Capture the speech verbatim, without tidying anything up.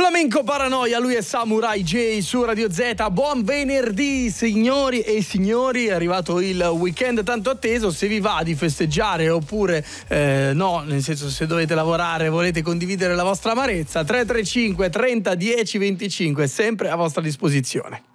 Flamenco Paranoia, lui è Samurai J su Radio Z. Buon venerdì signori e signori, è arrivato il weekend tanto atteso. Se vi va di festeggiare oppure eh, no, nel senso, se dovete lavorare, volete condividere la vostra amarezza, tre tre cinque trenta dieci venticinque, sempre a vostra disposizione.